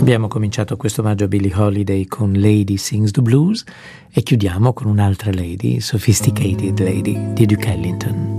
Abbiamo cominciato questo omaggio a Billie Holiday con Lady Sings the Blues e chiudiamo con un'altra lady, Sophisticated Lady di Duke Ellington.